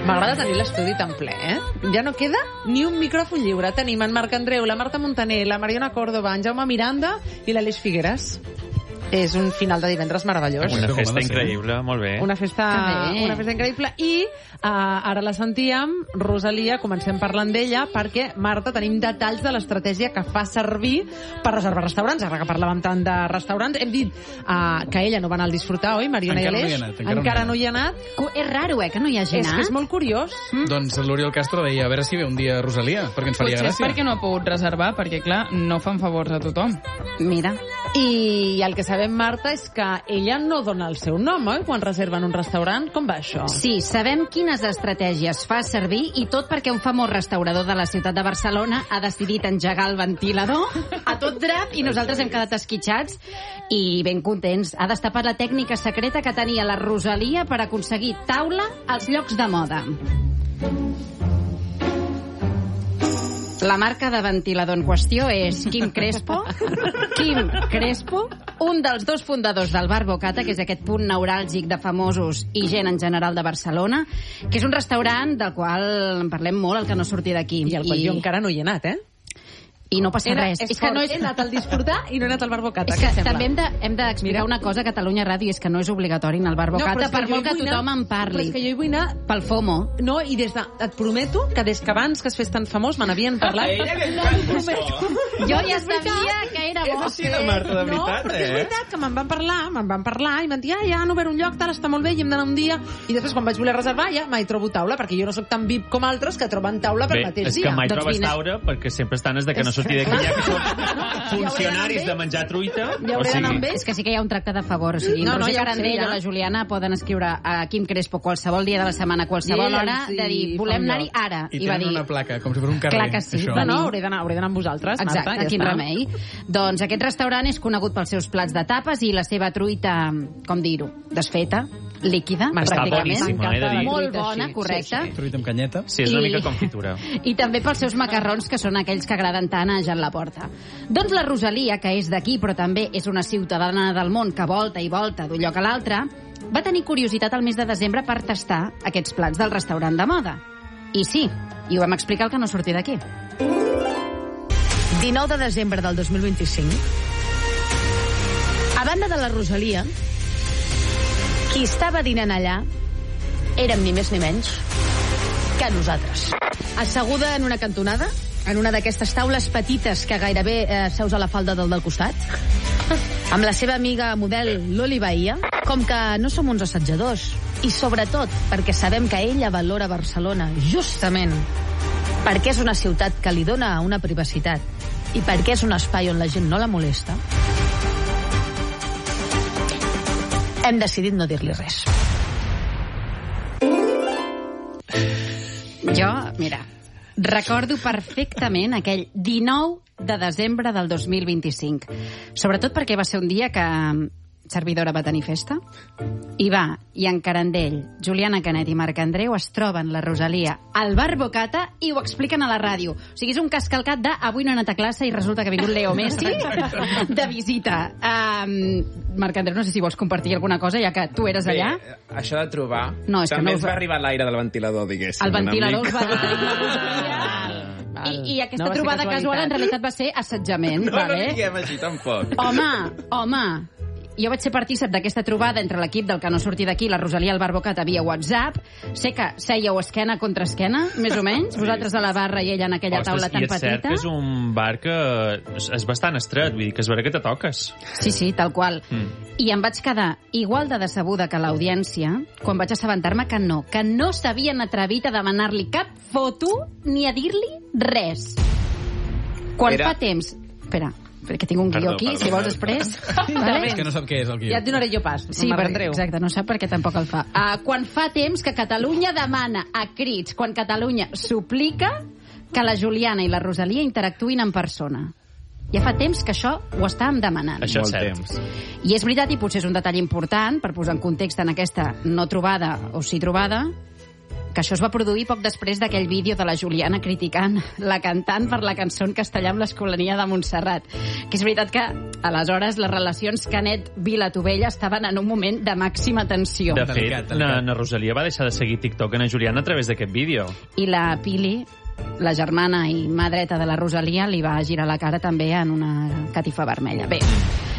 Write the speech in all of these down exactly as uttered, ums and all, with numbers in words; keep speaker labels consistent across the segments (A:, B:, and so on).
A: M'agrada tenir l'estudi tan ple, eh? Ja no queda ni un micròfon lliure. Tenim en Marc Andreu, la Marta Montaner, la Mariona Córdoba, en Jaume Miranda i l'Aleix Figueres. És un final de divendres meravellós.
B: Una festa increïble, molt bé.
A: Una festa, una festa increïble. I uh, ara la sentíem, Rosalia, comencem parlant d'ella, perquè, Marta, tenim detalls de l'estratègia que fa servir per reservar restaurants. Ara que parlàvem tant de restaurants, hem dit uh, que ella no va anar al disfrutar, oi, Mariona i Aleix?
C: Encara, no encara, encara
A: no hi ha anat.
D: És raro, eh, que no hi hagi anat.
A: És que és molt curiós.
C: Mm. Doncs l'Oriol Castro deia, a veure si ve un dia Rosalia, perquè ens faria
E: Potser
C: gràcia.
E: Potser és perquè no ha pogut reservar, perquè, clar, no fan favors a tothom.
D: Mira.
A: I el que sabem, Marta, és que ella no dona el seu nom, oi? Quan reserven un restaurant, com va això?
D: Sí, sabem quines estratègies fa servir i tot perquè un famós restaurador de la ciutat de Barcelona ha decidit engegar el ventilador a tot drap i nosaltres hem quedat esquitxats i ben contents. Ha destapat la tècnica secreta que tenia la Rosalia per aconseguir taula als llocs de moda. La marca de ventilador en qüestió és Quim Crespo. Quim Crespo, un dels dos fundadors del Bar Bocata, que és aquest punt neuràlgic de famosos i gent en general de Barcelona, que és un restaurant del qual en parlem molt, el que no surti d'aquí.
A: I al qual I... jo encara no hi he anat, eh?
D: I no passa
A: Era,
D: res.
A: És, és que no és... He anat al disfrutar i no he anat al Bar Bocata.
D: És que també hem de, hem d'explicar una cosa a Catalunya Ràdio, és que no és obligatori anar al Bar Bocata, no, per molt que tothom en parli.
A: Però és que jo hi vull anar...
D: Pel FOMO.
A: No, i des de... Et prometo que des que abans que es fes tan famós me n'havien parlat.
B: A ella li encanta això.
D: Jo ja sabia que era bo.
B: És així de Marta, de veritat,
A: no, però és
B: eh?
A: veritat que me'n van parlar, me'n van parlar i m'han dit, ah, ja han obert un lloc, tal, està molt bé, i hem d'anar un dia. I després, quan vaig voler reservar, ja mai trobo taula, perquè jo no sóc tan V I P com altres que troben taula per
B: Bé,
A: mateix
B: és
A: dia.
B: que mai
D: Doncs
B: trobes
D: vine.
B: taula, perquè sempre estan des de que no surti d'aquí, ja que són funcionaris de menjar truita.
A: Ja hauré d'anar amb
D: És que sí que hi ha un tracte de favor. O sigui,
A: No,
D: no,
A: no,
D: Roger
A: ja ho sé,
D: Garandell
A: ja.
D: o la Juliana poden escriure a Quim Crespo qualsevol dia de la setmana, qualsevol
A: I
D: hora,
A: ells
D: de dir,
A: hi
D: volem
A: fan
D: anar-hi
A: lloc.
D: ara.
C: I,
D: I va
C: tenen
D: dir,
C: una placa, com si fos un carrer.
D: clar que sí.
C: Això.
A: No, no, hauré d'anar hauré d'anar amb vosaltres,
D: exacte,
A: Marta, ja
D: quin
A: està.
D: remei. Doncs aquest restaurant és conegut pels seus plats de tapes i la seva truita, com dir-ho, desfeta, líquida,
B: Està
D: pràcticament.
B: boníssima, he de dir.
D: Molt
A: Truita
D: bona,
A: així,
D: correcte.
A: sí, sí.
C: Truita amb canyeta.
B: Sí, és una
D: I-
B: mica confitura.
D: I també pels seus macarrons, que són aquells que agraden tant a Jan Laporta. Doncs la Rosalia, que és d'aquí, però també és una ciutadana del món que volta i volta d'un lloc a l'altre, va tenir curiositat al mes de desembre per tastar aquests plats del restaurant de moda. I sí, i ho vam explicar el que no sortia d'aquí.
F: dinou de desembre del dos mil vint-i-cinc, a banda de la Rosalia, qui estava dinant allà érem ni més ni menys que nosaltres. Asseguda en una cantonada, en una d'aquestes taules petites que gairebé eh, seus a la falda del del costat, amb la seva amiga model Loli Bahia, com que no som uns assetjadors, i sobretot perquè sabem que ella valora Barcelona justament perquè és una ciutat que li dona una privacitat i perquè és un espai on la gent no la molesta, hem decidit no dir-li res.
D: Jo, mira, recordo perfectament aquell dinou de desembre del dos mil vint-i-cinc. Sobretot perquè va ser un dia que servidora va tenir festa. I va, i en Carandell, Juliana Canet i Marc Andreu es troben la Rosalia al Bar Bocata i ho expliquen a la ràdio. O sigui, és un cas calcat de avui no he anat a classe i resulta que ha vingut Leo Messi de visita. Um, Marc Andreu, no sé si vols compartir alguna cosa, ja que tu eres allà.
G: Bé, això de trobar...
D: No, és que
G: també
D: no
G: ens
D: us-
G: va arribar l'aire del ventilador, diguéssim.
D: El ventilador us
G: una
D: va
G: mica.
D: dir la Rosalia. I, I aquesta
A: No va ser
D: trobada
A: casualitat.
D: casual en realitat va ser assetjament.
G: No, no
D: vale?
G: diguem així, tampoc.
D: Home, home, jo vaig ser partícip d'aquesta trobada entre l'equip del que no surti d'aquí, la Rosalia al Bar Bocata via WhatsApp. Sé que sèieu esquena contra esquena, més o menys, vosaltres a la barra i ella en aquella taula tan
B: i és cert
D: petita.
B: que és un bar que és, és bastant estret, vull dir que és vera que te toques.
D: Sí, sí, tal qual.
B: Mm.
D: I em vaig quedar igual de decebuda que l'audiència quan vaig assabentar-me que no, que no s'havien atrevit a demanar-li cap foto ni a dir-li res. Quan
G: Era-
D: fa temps... Espera, perquè tinc un guió
B: Perdó,
D: aquí,
B: perdó,
D: si vols
B: perdó.
D: després.
C: És que no sap què és el guió.
A: Ja et donaré jo pas,
D: Sí,
A: Marc
D: perquè,
A: Andreu.
D: exacte, no sap perquè tampoc el fa. Uh, quan fa temps que Catalunya demana a crits, quan Catalunya suplica que la Juliana i la Rosalia interactuïn en persona. Ja fa temps que això ho estàvem demanant.
B: Això és
G: Molt
B: cert.
G: temps.
D: I és veritat, i potser és un detall important, per posar en context en aquesta no trobada o sí trobada, que això es va produir poc després d'aquell vídeo de la Juliana criticant la cantant per la cançó en castellà amb l'Escolania de Montserrat. Que és veritat que, aleshores, les relacions Canet-Vilatovella estaven en un moment de màxima tensió.
B: De fet, na, na Rosalia va deixar de seguir TikTok a na Juliana a través d'aquest vídeo.
D: I la Pili, la germana i mà dreta de la Rosalia, li va girar la cara també en una catifa vermella. Bé,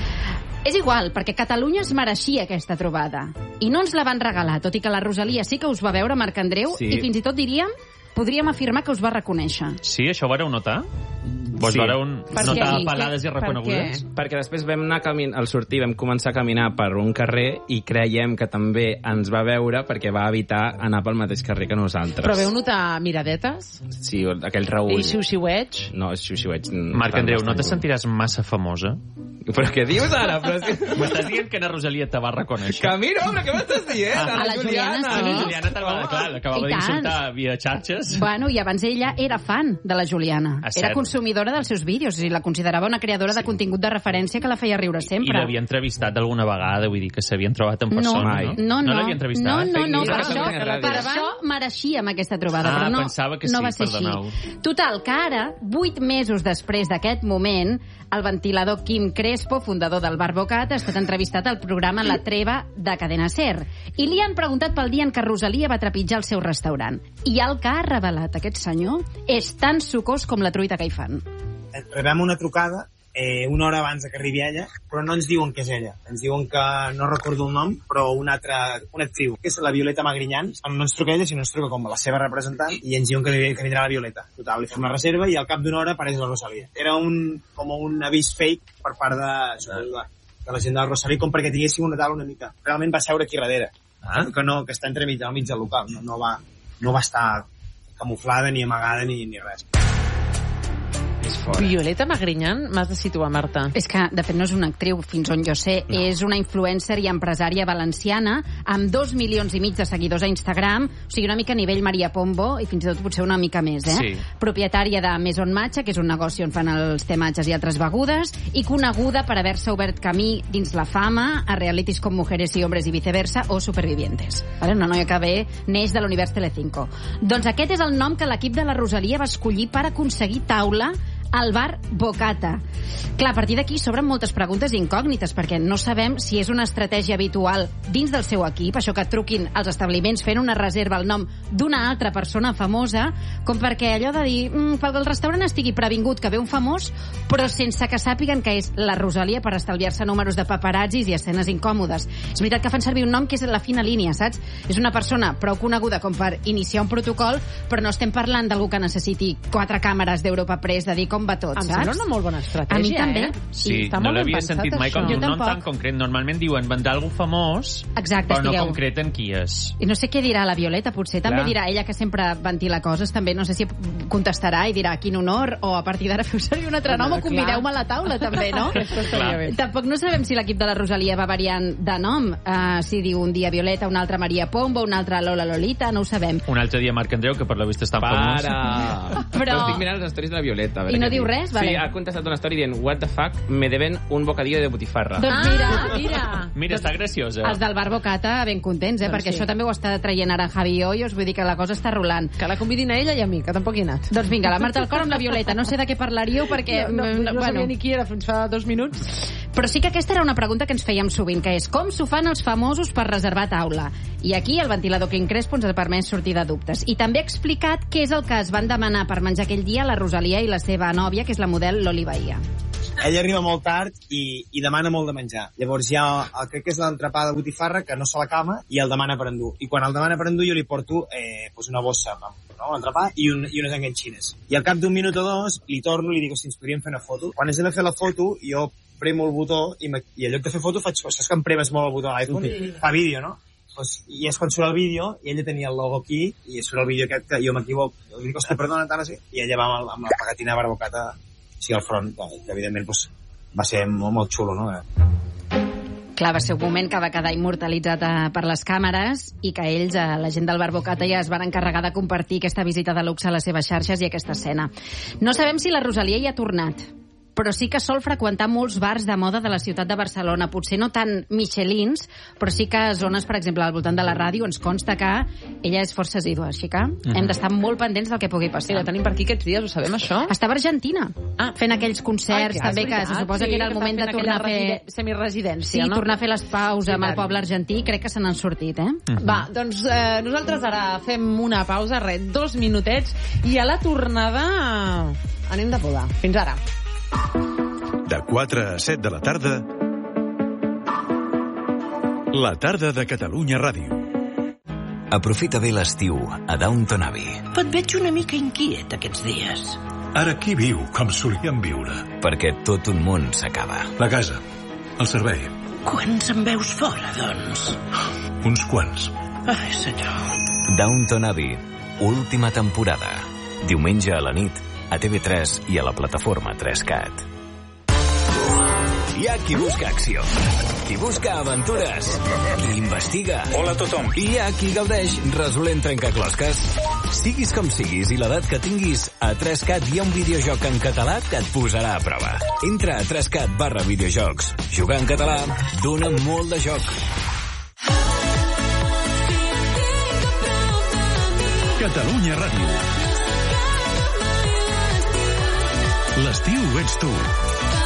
D: és igual, perquè Catalunya es mereixia aquesta trobada. I no ens la van regalar, tot i que la Rosalia sí que us va veure, Marc Andreu, sí. I fins i tot diríem, podríem afirmar que us va reconèixer.
B: Sí, això ho vareu notar? Vos
D: Sí.
B: vareu notar
D: què?
B: pelades i
D: Per
B: reconegudes?
D: què?
G: Perquè després vam anar camin... al sortir vam començar a caminar per un carrer i creiem que també ens va veure perquè va evitar anar pel mateix carrer que nosaltres.
A: Però veu notar miradetes?
G: Sí, aquell Raül.
A: I xiu-xiueig?
G: No, xiu-xiueig...
B: Marc Andreu, no te sentiràs massa famosa?
G: Però què dius ara? Però si...
B: M'estàs dient que na Rosalia te va reconèixer?
G: Camino, home, què m'estàs dient?
D: A la Juliana, sí.
B: La Juliana te'l va... Clar, l'acabava
D: I tant.
B: d'insultar via xarxes.
D: Bueno, i abans ella era fan de la Juliana.
B: Ah,
D: Era
B: cert.
D: consumidora dels seus vídeos i la considerava una creadora de contingut de referència que la feia riure
B: I
D: sempre.
B: l'havia entrevistat alguna vegada, vull dir que s'havien trobat en
D: No,
B: persona, no?
D: no, no.
B: No l'havia entrevistat?
D: No, no, no,
G: Fake
D: per
G: news.
D: això,
G: Catalunya
D: per
G: Ràdio.
D: això mereixíem aquesta trobada,
B: Ah,
D: però no,
B: pensava que
D: no
B: sí,
D: va ser
B: perdoneu.
D: així. Total, que ara, vuit mesos després d'aquest moment, el ventilador Quim Crespo, fundador del Bar Bocat, ha estat entrevistat al programa La Treva de Cadena SER. I li han preguntat pel dia en què Rosalia va trepitjar el seu restaurant. I el que ha revelat aquest senyor és tan sucós com la truita que hi fan.
H: Rebem una trucada eh, una hora abans que arribi ella, però no ens diuen que és ella. Ens diuen que, no recordo el nom, però una altra, una actriu, que és la Violeta Magrinyan. No ens truca ella, sinó ens truca com la seva representant, i ens diuen que, que vindrà la Violeta. Total, li fem la reserva i al cap d'una hora apareix la Rosalia. Era un, com un avís fake per part de, de, de la gent de la Rosalia, com perquè tinguéssim una taula una mica. Realment va seure aquí darrere, ah? que, no, que està entremig al mig del local. No, no, va, no va estar camuflada, ni amagada, ni, ni res.
A: Violeta Magrinyan, m'has de situar, Marta.
D: És que, de fet, no és una actriu, fins on jo sé. No. És una influencer i empresària valenciana amb dos milions i mig de seguidors a Instagram, o sigui, una mica a nivell Maria Pombo, i fins i tot potser una mica més, eh?
B: Sí.
D: Propietària de Maison Matcha, que és un negoci on fan els té matxes i altres begudes, i coneguda per haver-se obert camí dins la fama a realities com Mujeres y Hombres y Viceversa o Supervivientes. Vale? Una noia que ve, neix de l'univers Telecinco. Doncs aquest és el nom que l'equip de la Rosalia va escollir per aconseguir taula al bar Bocata. Clar, a partir d'aquí s'obren moltes preguntes incògnites, perquè no sabem si és una estratègia habitual dins del seu equip, això que truquin als establiments fent una reserva al nom d'una altra persona famosa, com perquè allò de dir, mm, pel restaurant estigui previngut que ve un famós, però sense que sàpiguen que és la Rosalia per estalviar-se números de paparazzis i escenes incòmodes. És veritat que fan servir un nom que és la fina línia, saps? És una persona prou coneguda com per iniciar un protocol, però no estem parlant d'algú que necessiti quatre càmeres d'Europa Press de dir com va tot,
A: Em
D: saps?
A: sembla una molt bona estratègia,
D: A mi també.
A: eh?
B: Sí,
A: està
B: no
A: molt ben
B: l'havia
A: pensat,
B: sentit mai
A: això.
B: com
D: Jo
B: un nom
D: tampoc.
B: tan concret. Normalment diuen vendrà algú famós,
D: Exacte,
B: però no
D: estigueu.
B: concreten qui és.
D: I no sé què dirà la Violeta, potser també
B: Clar.
D: dirà ella, que sempre ventila coses, també no sé si contestarà i dirà quin honor, o a partir d'ara feu servir un altre nom o convideu-me a la taula també, no?
A: Això estaria bé.
D: Tampoc no sabem si l'equip de la Rosalia va variant de nom, uh, si diu un dia Violeta, un altre Maria Pombo, un altre Lola Lolita, no ho sabem.
B: Un altre dia Marc Andreu, que per la vista és tan famós.
G: Para!
D: Però-
G: Estic mirant les stories de la Violeta. a veure
D: I no
G: què
D: diu
G: diu.
D: res? Vale.
G: Sí, ha contestat una story dient what the fuck, me deben un bocadillo de botifarra.
D: Doncs mira,
A: Ah, mira.
B: Mira, està graciosa.
D: els del Bar Bocata ben contents, eh?
A: Doncs
D: perquè
A: sí.
D: això també ho està traient ara Javi Hoyos, vull dir que la cosa està rolant.
A: Que la convidin a ella i a mi, que tampoc hi he anat.
D: Doncs vinga, la Marta al cor amb la Violeta. No sé de què parlaríeu perquè...
A: No, no, no
D: bueno.
A: sabia ni qui era fins fa dos minuts.
D: Però sí que aquesta era una pregunta que ens fèiem sovint, que és com s'ho fan els famosos per reservar taula? I aquí el ventilador Quim Crespo ens ha permès sortir de dubtes. I també ha explicat què és el que es van demanar per menjar aquell dia la Rosalia i la seva nòvia, que és la model Loli Bahia.
H: Ella arriba molt tard i, i demana molt de menjar. Llavors hi ha, el, crec que és l'entrepà de botifarra, que no se la cama, i el demana per endur. I quan el demana per endur jo li porto eh, pues una bossa amb no, l'entrepà i, un, i unes enganxines. I al cap d'un minut o dos li torno i li dic, si ens podríem fer una foto. Quan ens hem de fer la foto, jo premo el botó i, i en lloc de fer foto faig... Saps que em premes molt el botó a l'iPhone? Sí. Fa vídeo, no? Pues, i és quan surt el vídeo, i ella tenia el logo aquí, i surt el vídeo aquest que jo m'equivoco. Jo dic, hosti, perdona, tant així. I ella va amb, el, amb la pegatina de Barbocata, sí, al front, que evidentment pues, va ser molt, molt xulo, no?
D: Clar, va ser un moment que va quedar immortalitzat eh, per les càmeres i que ells, eh, la gent del Bar Bocata, ja es van encarregar de compartir aquesta visita de luxe a les seves xarxes i aquesta escena. No sabem si la Rosalia hi ha tornat. però sí que sol freqüentar molts bars de moda de la ciutat de Barcelona. Potser no tant Michelins, però sí que zones, per exemple, al voltant de la ràdio, ens consta que ella és força assídua, així que uh-huh. hem d'estar molt pendents del que pugui passar.
A: I la tenim per aquí aquests dies, ho sabem, això?
D: Estava a Argentina, ah. fent aquells concerts, ah, també, que se suposa sí, que era el moment de tornar a fer...
A: Semiresidència,
D: sí,
A: no?
D: tornar a fer les paus sí, amb el poble argentí, crec que se n'han sortit, eh?
A: Uh-huh. Va, doncs eh, nosaltres ara fem una pausa, res, dos minutets, i a la tornada anem de podar. Fins ara.
I: De quatre a set de la tarda, la tarda de Catalunya Ràdio.
J: Aprofita bé l'estiu a Downton Abbey.
K: Et veig una mica inquiet aquests dies.
L: Ara qui viu com solíem viure?
J: Perquè tot un món s'acaba.
L: La casa, el servei.
K: Quants en veus fora, doncs?
L: Uns quants.
K: Ai, senyor.
J: Downton Abbey, última temporada. Diumenge a la nit, a T V tres i a la plataforma tres cat. Hi ha qui busca acció, qui busca aventures, qui investiga.
L: Hola a tothom.
J: I hi ha qui gaudeix resolent trencaclosques. Siguis com siguis i l'edat que tinguis, a tres cat hi ha un videojoc en català que et posarà a prova. Entra a tres cat barra videojocs. Jugar en català dona molt de joc.
I: Catalunya Ràdio. L'estiu ets tu.